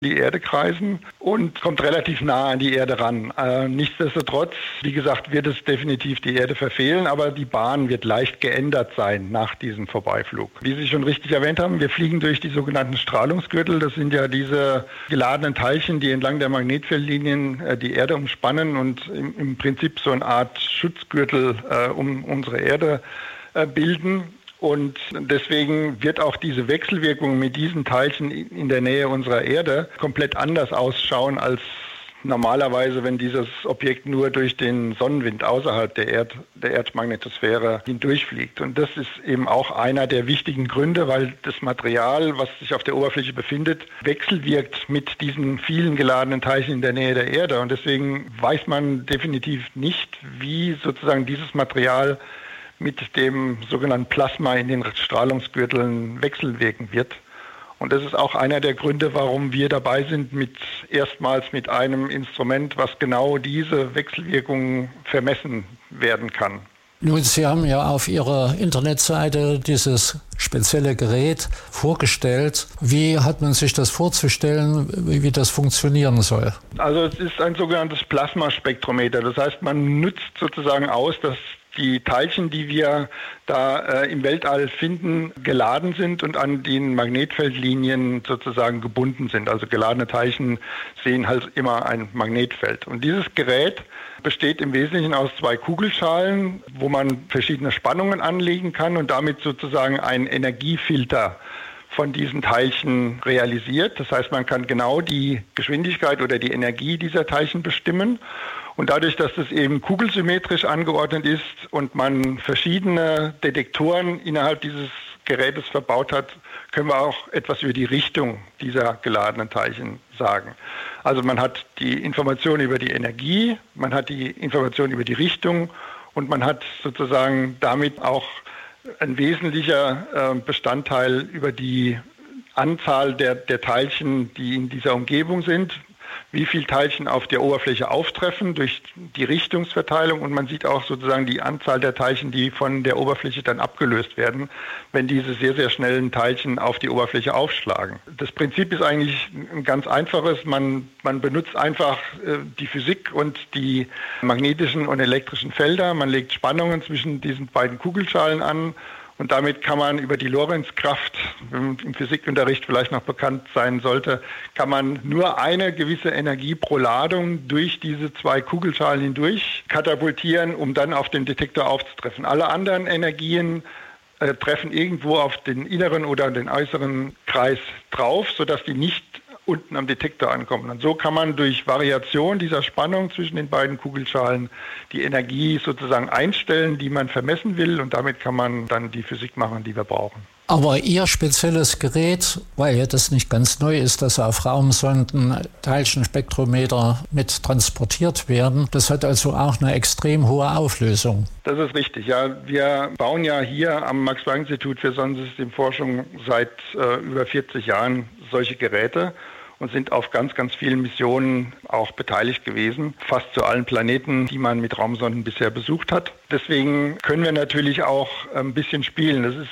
die Erde kreisen und kommt relativ nah an die Erde ran. Nichtsdestotrotz, wie gesagt, wird es definitiv die Erde verfehlen, aber die Bahn wird leicht geändert sein nach diesem Vorbeiflug. Wie Sie schon richtig erwähnt haben, wir fliegen durch die sogenannten Strahlungsgürtel. Das sind ja diese geladenen Teilchen, die entlang der Magnetfeldlinien die Erde umspannen und im Prinzip so eine Art Schutzgürtel um unsere Erde bilden. Und deswegen wird auch diese Wechselwirkung mit diesen Teilchen in der Nähe unserer Erde komplett anders ausschauen als normalerweise, wenn dieses Objekt nur durch den Sonnenwind außerhalb der Erdmagnetosphäre hindurchfliegt. Und das ist eben auch einer der wichtigen Gründe, weil das Material, was sich auf der Oberfläche befindet, wechselwirkt mit diesen vielen geladenen Teilchen in der Nähe der Erde. Und deswegen weiß man definitiv nicht, wie sozusagen dieses Material mit dem sogenannten Plasma in den Strahlungsgürteln wechselwirken wird. Und das ist auch einer der Gründe, warum wir dabei sind, erstmals mit einem Instrument, was genau diese Wechselwirkungen vermessen werden kann. Nun, Sie haben ja auf Ihrer Internetseite dieses spezielle Gerät vorgestellt. Wie hat man sich das vorzustellen, wie das funktionieren soll? Also es ist ein sogenanntes Plasmaspektrometer. Das heißt, man nutzt sozusagen aus, dass die Teilchen, die wir da im Weltall finden, geladen sind und an den Magnetfeldlinien sozusagen gebunden sind. Also geladene Teilchen sehen halt immer ein Magnetfeld. Und dieses Gerät besteht im Wesentlichen aus 2 Kugelschalen, wo man verschiedene Spannungen anlegen kann und damit sozusagen einen Energiefilter von diesen Teilchen realisiert. Das heißt, man kann genau die Geschwindigkeit oder die Energie dieser Teilchen bestimmen. Und dadurch, dass das eben kugelsymmetrisch angeordnet ist und man verschiedene Detektoren innerhalb dieses Gerätes verbaut hat, können wir auch etwas über die Richtung dieser geladenen Teilchen sagen. Also man hat die Information über die Energie, man hat die Information über die Richtung und man hat sozusagen damit auch ein wesentlicher Bestandteil über die Anzahl der Teilchen, die in dieser Umgebung sind, wie viele Teilchen auf der Oberfläche auftreffen durch die Richtungsverteilung und man sieht auch sozusagen die Anzahl der Teilchen, die von der Oberfläche dann abgelöst werden, wenn diese sehr, sehr schnellen Teilchen auf die Oberfläche aufschlagen. Das Prinzip ist eigentlich ein ganz einfaches. Man benutzt einfach die Physik und die magnetischen und elektrischen Felder. Man legt Spannungen zwischen diesen beiden Kugelschalen an. Und damit kann man über die Lorentzkraft, im Physikunterricht vielleicht noch bekannt sein sollte, kann man nur eine gewisse Energie pro Ladung durch diese 2 Kugelschalen hindurch katapultieren, um dann auf den Detektor aufzutreffen. Alle anderen Energien treffen irgendwo auf den inneren oder den äußeren Kreis drauf, sodass die nicht unten am Detektor ankommen. Und so kann man durch Variation dieser Spannung zwischen den beiden Kugelschalen die Energie sozusagen einstellen, die man vermessen will. Und damit kann man dann die Physik machen, die wir brauchen. Aber Ihr spezielles Gerät, weil ja das nicht ganz neu ist, dass auf Raumsonden Teilchenspektrometer mit transportiert werden, das hat also auch eine extrem hohe Auflösung. Das ist richtig, ja. Wir bauen ja hier am Max-Planck-Institut für Sonnensystemforschung seit über 40 Jahren solche Geräte und sind auf ganz, ganz vielen Missionen auch beteiligt gewesen. Fast zu allen Planeten, die man mit Raumsonden bisher besucht hat. Deswegen können wir natürlich auch ein bisschen spielen. Das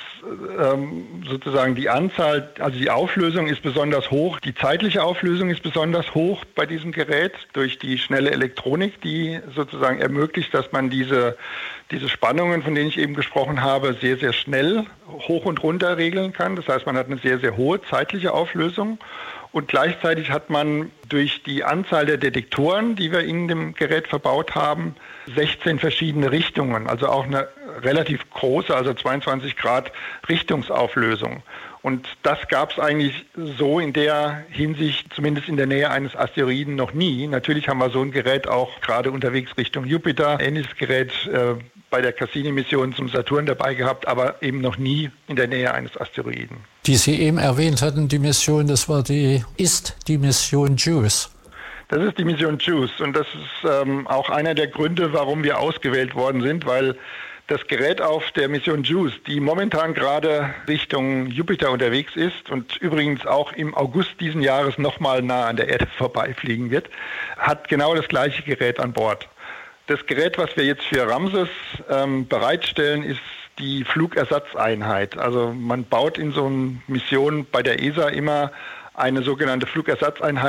ist sozusagen die Anzahl, also die Auflösung ist besonders hoch. Die zeitliche Auflösung ist besonders hoch bei diesem Gerät durch die schnelle Elektronik, die sozusagen ermöglicht, dass man diese Spannungen, von denen ich eben gesprochen habe, sehr, sehr schnell hoch und runter regeln kann. Das heißt, man hat eine sehr, sehr hohe zeitliche Auflösung. Und gleichzeitig hat man durch die Anzahl der Detektoren, die wir in dem Gerät verbaut haben, 16 verschiedene Richtungen, also auch eine relativ große, also 22 Grad Richtungsauflösung. Und das gab es eigentlich so in der Hinsicht, zumindest in der Nähe eines Asteroiden, noch nie. Natürlich haben wir so ein Gerät auch gerade unterwegs Richtung Jupiter, ähnliches Gerät bei der Cassini-Mission zum Saturn dabei gehabt, aber eben noch nie in der Nähe eines Asteroiden. Die Sie eben erwähnt hatten, die Mission, ist die Mission JUICE. Das ist die Mission JUICE und das ist auch einer der Gründe, warum wir ausgewählt worden sind, weil das Gerät auf der Mission JUICE, die momentan gerade Richtung Jupiter unterwegs ist und übrigens auch im August diesen Jahres nochmal nah an der Erde vorbeifliegen wird, hat genau das gleiche Gerät an Bord. Das Gerät, was wir jetzt für Ramses bereitstellen, ist die Flugersatzeinheit. Also man baut in so einer Mission bei der ESA immer eine sogenannte Flugersatzeinheit